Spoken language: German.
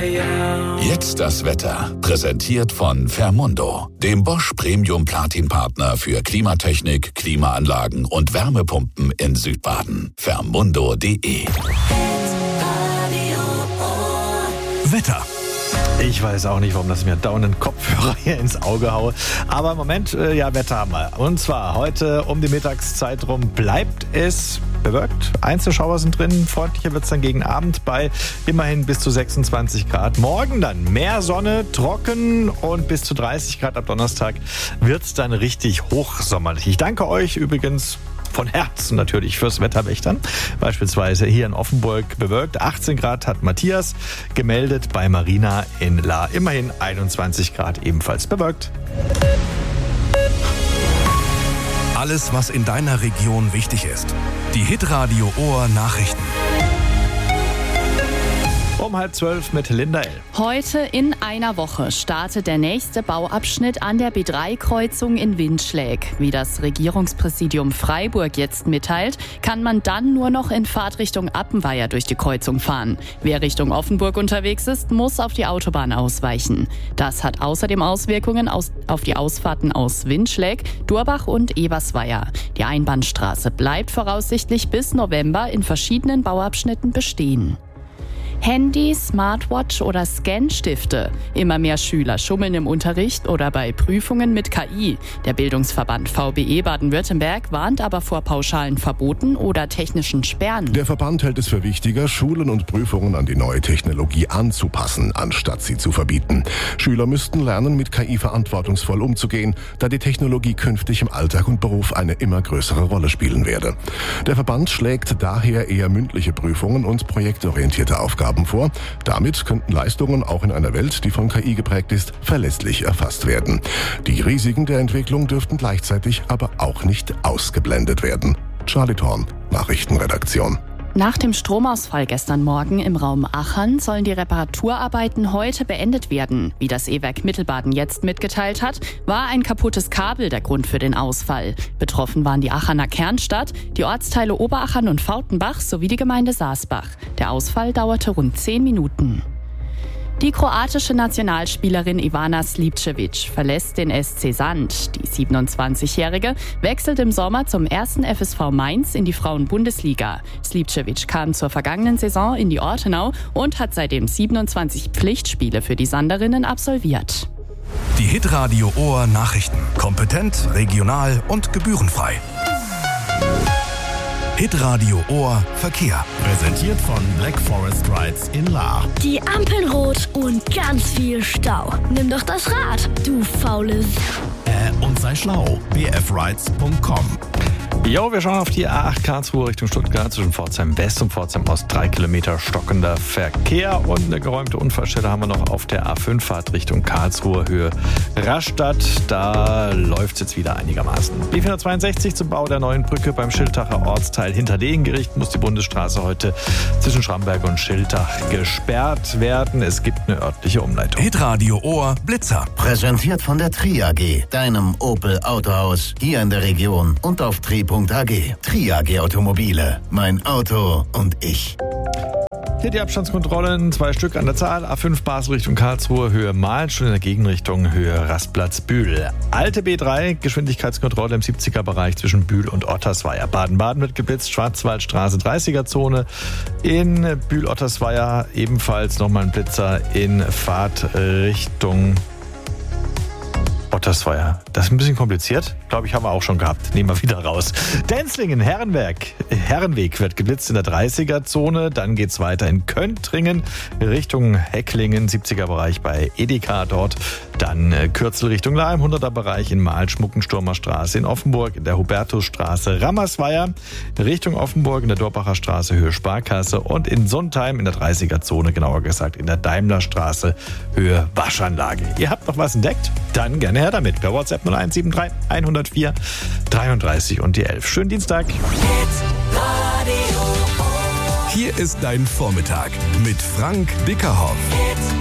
Jetzt das Wetter. Präsentiert von Fermundo, dem Bosch Premium Platin Partner für Klimatechnik, Klimaanlagen und Wärmepumpen in Südbaden. Fermundo.de. Wetter. Ich weiß auch nicht, warum das mir dauernd einen Kopfhörer hier ins Auge haue. Aber im Moment, Wetter haben wir. Und zwar heute um die Mittagszeit rum bleibt es bewölkt. Einzelschauer sind drin. Freundlicher wird es dann gegen Abend bei immerhin bis zu 26 Grad. Morgen dann mehr Sonne, trocken und bis zu 30 Grad ab Donnerstag wird es dann richtig hochsommerlich. Ich danke euch übrigens von Herzen natürlich fürs Wetterwächtern. Beispielsweise hier in Offenburg bewölkt. 18 Grad hat Matthias gemeldet, bei Marina in Lahr immerhin 21 Grad ebenfalls bewölkt. Alles, was in deiner Region wichtig ist. Die Hitradio Ohr Nachrichten. Um 11:30 mit Linda L. Heute in einer Woche startet der nächste Bauabschnitt an der B3-Kreuzung in Windschläg. Wie das Regierungspräsidium Freiburg jetzt mitteilt, kann man dann nur noch in Fahrtrichtung Appenweier durch die Kreuzung fahren. Wer Richtung Offenburg unterwegs ist, muss auf die Autobahn ausweichen. Das hat außerdem Auswirkungen auf die Ausfahrten aus Windschläg, Durbach und Ebersweier. Die Einbahnstraße bleibt voraussichtlich bis November in verschiedenen Bauabschnitten bestehen. Handy, Smartwatch oder Scanstifte. Immer mehr Schüler schummeln im Unterricht oder bei Prüfungen mit KI. Der Bildungsverband VBE Baden-Württemberg warnt aber vor pauschalen Verboten oder technischen Sperren. Der Verband hält es für wichtiger, Schulen und Prüfungen an die neue Technologie anzupassen, anstatt sie zu verbieten. Schüler müssten lernen, mit KI verantwortungsvoll umzugehen, da die Technologie künftig im Alltag und Beruf eine immer größere Rolle spielen werde. Der Verband schlägt daher eher mündliche Prüfungen und projektorientierte Aufgaben vor. Damit könnten Leistungen auch in einer Welt, die von KI geprägt ist, verlässlich erfasst werden. Die Risiken der Entwicklung dürften gleichzeitig aber auch nicht ausgeblendet werden. Charlie Thorn, Nachrichtenredaktion. Nach dem Stromausfall gestern Morgen im Raum Achern sollen die Reparaturarbeiten heute beendet werden. Wie das E-Werk Mittelbaden jetzt mitgeteilt hat, war ein kaputtes Kabel der Grund für den Ausfall. Betroffen waren die Acherner Kernstadt, die Ortsteile Oberachern und Fautenbach sowie die Gemeinde Saasbach. Der Ausfall dauerte rund 10 Minuten. Die kroatische Nationalspielerin Ivana Slivčević verlässt den SC Sand. Die 27-Jährige wechselt im Sommer zum 1. FSV Mainz in die Frauenbundesliga. Slivčević kam zur vergangenen Saison in die Ortenau und hat seitdem 27 Pflichtspiele für die Sanderinnen absolviert. Die Hitradio Ohr Nachrichten. Kompetent, regional und gebührenfrei. Hitradio Ohr Verkehr. Präsentiert von Black Forest Rides in Lahr. Die Ampeln rot und ganz viel Stau. Nimm doch das Rad, du faules. Und sei schlau. bfrides.com. Jo, wir schauen auf die A8 Karlsruhe Richtung Stuttgart zwischen Pforzheim West und Pforzheim Ost. 3 Kilometer stockender Verkehr und eine geräumte Unfallstelle haben wir noch auf der A5 Fahrt Richtung Karlsruhe Höhe Rastatt. Da läuft es jetzt wieder einigermaßen. B462 zum Bau der neuen Brücke beim Schiltacher Ortsteil Hinterlegengericht muss die Bundesstraße heute zwischen Schramberg und Schiltach gesperrt werden. Es gibt eine örtliche Umleitung. Hitradio Ohr Blitzer. Präsentiert von der Tri AG, deinem Opel Autohaus hier in der Region und auf Tri.AG. Tri AG Automobile. Mein Auto und ich. Hier die Abstandskontrollen, 2 Stück an der Zahl. A5 Basel Richtung Karlsruhe, Höhe Mahls, schon in der Gegenrichtung Höhe Rastplatz Bühl. Alte B3, Geschwindigkeitskontrolle im 70er-Bereich zwischen Bühl und Ottersweier. Baden-Baden wird geblitzt, Schwarzwaldstraße 30er-Zone. In Bühl-Ottersweier ebenfalls nochmal ein Blitzer in Fahrtrichtung Ottersweier. Das ist ein bisschen kompliziert. Glaube ich, haben wir auch schon gehabt. Nehmen wir wieder raus. Denzlingen, Herrenweg wird geblitzt in der 30er-Zone. Dann geht's weiter in Köntringen Richtung Hecklingen, 70er-Bereich bei Edeka dort. Dann Kürzel Richtung Lahr im 100er-Bereich in Mahl, Schmuckensturmer Straße in Offenburg, in der Hubertusstraße Rammersweier, Richtung Offenburg in der Dorbacher Straße Höhe Sparkasse und in Sontheim in der 30er-Zone, genauer gesagt in der Daimlerstraße Höhe Waschanlage. Ihr habt noch was entdeckt? Dann gerne her damit. Per WhatsApp 0173 104 33 und die 11. Schönen Dienstag. Hier ist dein Vormittag mit Frank Bickerhoff.